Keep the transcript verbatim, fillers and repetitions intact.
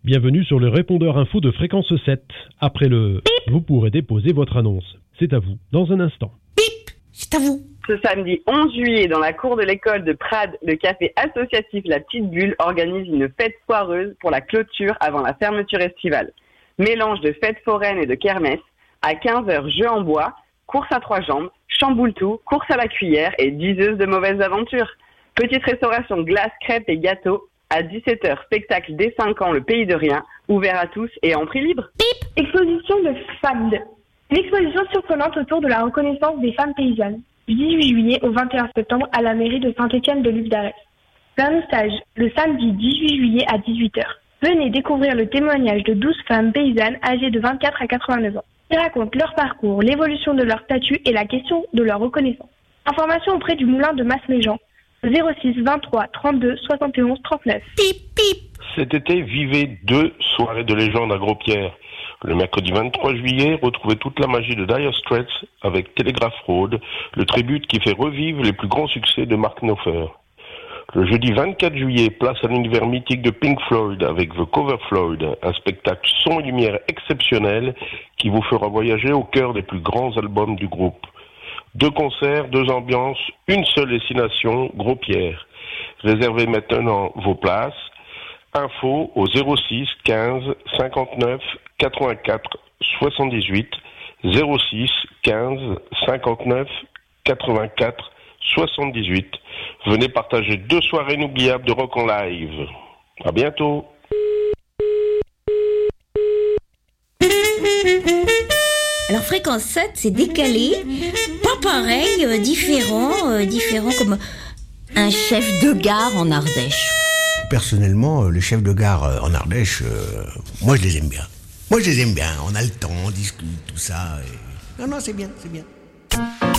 Bienvenue sur le répondeur info de Fréquence sept. Après le bip, vous pourrez déposer votre annonce. C'est à vous, dans un instant. Bip, c'est à vous. Ce samedi onze juillet, dans la cour de l'école de Prades, le café associatif La Petite Bulle organise une fête foireuse pour la clôture avant la fermeture estivale. Mélange de fête foraine et de kermesse. À quinze heures, jeux en bois, course à trois jambes, chamboule-tout, course à la cuillère et diseuse de mauvaises aventures. Petite restauration glace, crêpes et gâteaux. À dix-sept heures, spectacle dès cinq ans, le pays de rien, ouvert à tous et en prix libre. Pip. Exposition de femmes. Une exposition surprenante autour de la reconnaissance des femmes paysannes. Du dix-huit juillet au vingt et un septembre à la mairie de Saint-Étienne-de-Luz-d'Arès. Vernissage le samedi dix-huit juillet à dix-huit heures. Venez découvrir le témoignage de douze femmes paysannes âgées de vingt-quatre à quatre-vingt-neuf ans. Qui racontent leur parcours, l'évolution de leur statut et la question de leur reconnaissance. Information auprès du moulin de Masméjean. zéro six vingt-trois trente-deux soixante et onze trente-neuf. Pip, pip. Cet été, vivez deux soirées de légende à Gros-Pierre. Le mercredi vingt-trois juillet, retrouvez toute la magie de Dire Straits avec Telegraph Road, le tribute qui fait revivre les plus grands succès de Mark Knopfler. Le jeudi vingt-quatre juillet, place à l'univers mythique de Pink Floyd avec The Cover Floyd, un spectacle son et lumière exceptionnel qui vous fera voyager au cœur des plus grands albums du groupe. Deux concerts, deux ambiances, une seule destination, Gros-Pierre. Réservez maintenant vos places. Info au zéro six quinze cinquante-neuf quatre-vingt-quatre soixante-dix-huit, zéro six quinze cinquante-neuf quatre-vingt-quatre soixante-dix-huit. Venez partager deux soirées inoubliables de rock en live. À bientôt. Alors Fréquence sept, c'est décalé, pas pareil, euh, différent, euh, différent comme un chef de gare en Ardèche. Personnellement, les chefs de gare en Ardèche, euh, moi je les aime bien. Moi je les aime bien, on a le temps, on discute, tout ça. Et... Non, non, c'est bien, c'est bien.